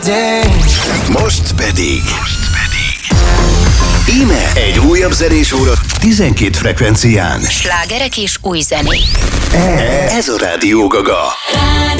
Most pedig íme egy újabb zenés óra 12 frekvencián. Slágerek és új zenék. Ez a Rádió Gaga.